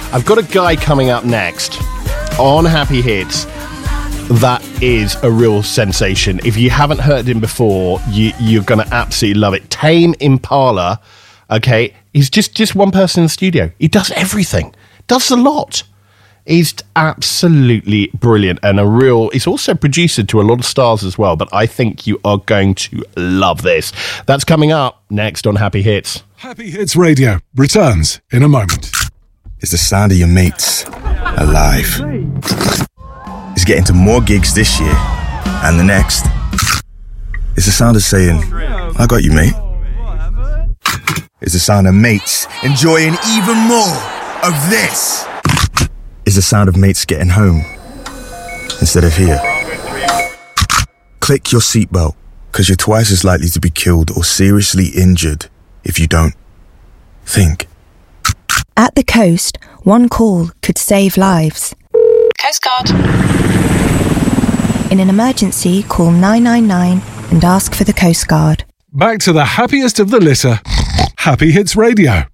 I've got a guy coming up next on Happy Hits that is a real sensation. If you haven't heard him before, you're going to absolutely love it. Tame Impala, okay? He's just one person in the studio. He does everything. Does a lot. He's absolutely brilliant and he's also producer to a lot of stars as well, but I think you are going to love this. That's coming up next on Happy Hits. Happy Hits Radio returns in a moment. It's the sound of your mates alive. It's getting to more gigs this year and the next. It's the sound of saying, I got you, mate. It's the sound of mates enjoying even more of this. It's the sound of mates getting home instead of here. Click your seatbelt, because you're twice as likely to be killed or seriously injured if you don't. Think. At the coast, one call could save lives. Coast Guard. In an emergency, call 999 and ask for the Coast Guard. Back to the happiest of the litter. Happy Hits Radio.